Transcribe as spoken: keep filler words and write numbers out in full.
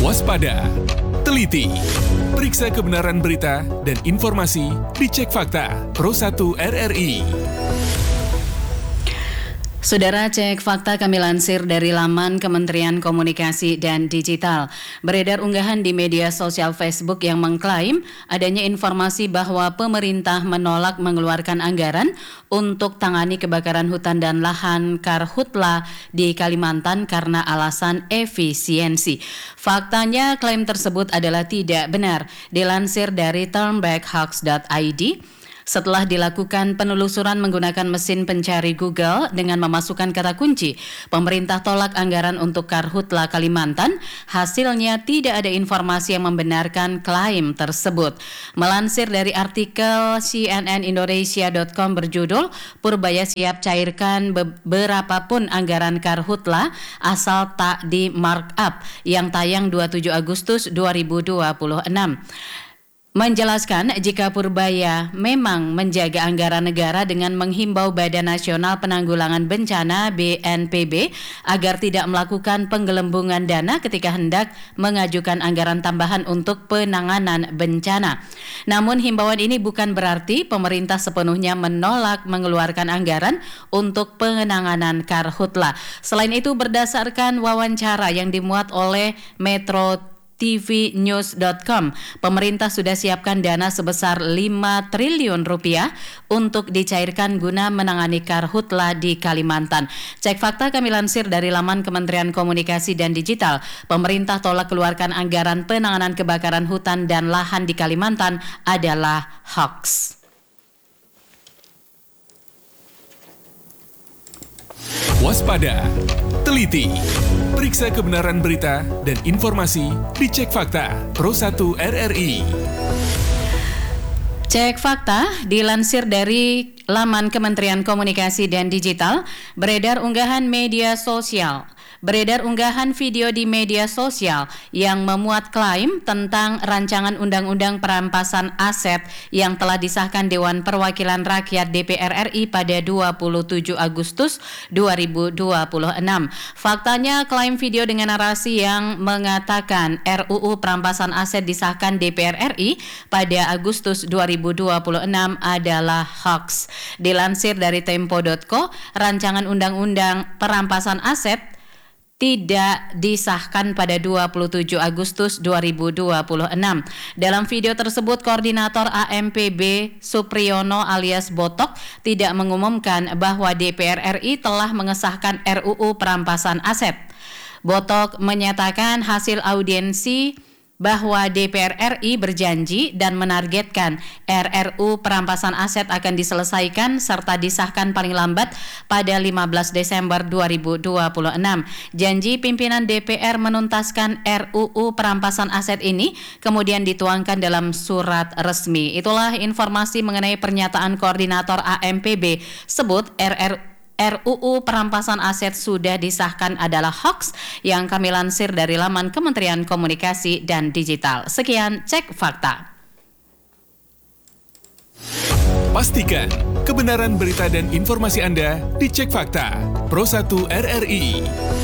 Waspada, teliti, periksa kebenaran berita dan informasi di Cek Fakta Pro satu R R I. Saudara, Cek Fakta kami lansir dari laman Kementerian Komunikasi dan Digital. Beredar unggahan di media sosial Facebook yang mengklaim adanya informasi bahwa pemerintah menolak mengeluarkan anggaran untuk tangani kebakaran hutan dan lahan Karhutla di Kalimantan karena alasan efisiensi. Faktanya, klaim tersebut adalah tidak benar. Dilansir dari turnbackhoax dot I D, setelah dilakukan penelusuran menggunakan mesin pencari Google dengan memasukkan kata kunci pemerintah tolak anggaran untuk Karhutla Kalimantan, hasilnya tidak ada informasi yang membenarkan klaim tersebut. Melansir dari artikel C N N Indonesia dot com berjudul Purbaya siap cairkan berapapun anggaran Karhutla asal tak di markup, yang tayang dua puluh tujuh Agustus dua ribu dua puluh enam. Menjelaskan jika Purbaya memang menjaga anggaran negara dengan menghimbau Badan Nasional Penanggulangan Bencana B N P B agar tidak melakukan penggelembungan dana ketika hendak mengajukan anggaran tambahan untuk penanganan bencana. Namun himbauan ini bukan berarti pemerintah sepenuhnya menolak mengeluarkan anggaran untuk penanganan Karhutla. Selain itu, berdasarkan wawancara yang dimuat oleh Metro T V News dot com, pemerintah sudah siapkan dana sebesar lima triliun rupiah untuk dicairkan guna menangani Karhutla di Kalimantan. Cek Fakta kami lansir dari laman Kementerian Komunikasi dan Digital. Pemerintah tolak keluarkan anggaran penanganan kebakaran hutan dan lahan di Kalimantan adalah hoax. Waspada, teliti, periksa kebenaran berita dan informasi di Cek Fakta Pro satu R R I. Cek Fakta dilansir dari laman Kementerian Komunikasi dan Digital. Beredar unggahan media sosial. Beredar unggahan video di media sosial yang memuat klaim tentang rancangan undang-undang perampasan aset yang telah disahkan Dewan Perwakilan Rakyat D P R R I pada dua puluh tujuh Agustus dua ribu dua puluh enam. Faktanya, klaim video dengan narasi yang mengatakan R U U perampasan aset disahkan D P R R I pada Agustus dua ribu dua puluh enam adalah hoax. Dilansir dari tempo dot co, rancangan undang-undang perampasan aset tidak disahkan pada dua puluh tujuh Agustus dua ribu dua puluh enam. Dalam video tersebut, Koordinator A M P B Supriyono alias Botok tidak mengumumkan bahwa D P R R I telah mengesahkan R U U perampasan aset. Botok menyatakan hasil audiensi bahwa D P R R I berjanji dan menargetkan R R U perampasan aset akan diselesaikan serta disahkan paling lambat pada lima belas Desember dua ribu dua puluh enam. Janji pimpinan D P R menuntaskan R U U perampasan aset ini kemudian dituangkan dalam surat resmi. Itulah informasi mengenai pernyataan Koordinator A M P B sebut R R U R U U perampasan aset sudah disahkan adalah hoax yang kami lansir dari laman Kementerian Komunikasi dan Digital. Sekian Cek Fakta. Pastikan kebenaran berita dan informasi Anda di Cek Fakta Pro satu R R I.